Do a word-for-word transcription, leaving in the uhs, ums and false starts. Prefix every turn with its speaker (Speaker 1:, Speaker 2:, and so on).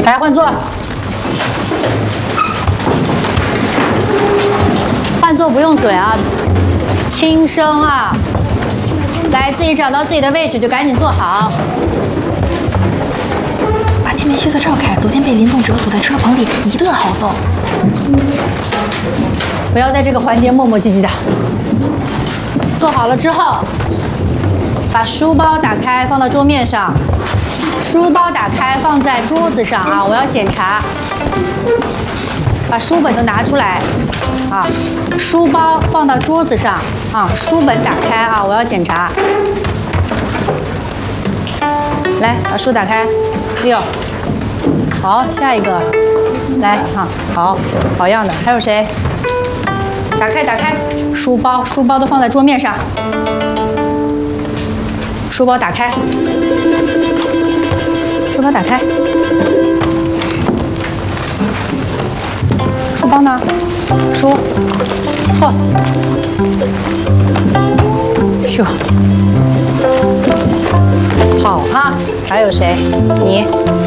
Speaker 1: 来换座，换座不用嘴啊，轻声啊。来，自己找到自己的位置就赶紧坐好。
Speaker 2: 把气门靴子绕开，昨天被林动哲堵在车棚里，一顿好揍。
Speaker 1: 不要在这个环节磨磨唧唧的。坐好了之后，把书包打开，放到桌面上。书包打开，放在桌子上啊！我要检查。把书本都拿出来，啊，书包放到桌子上啊，书本打开啊，我要检查。来，把书打开，六，好，下一个，来啊，好，好样的，还有谁？打开，打开，书包，书包都放在桌面上，书包打开，书包打开。书包呢？书，嚯，哟，好哈！还有谁？你。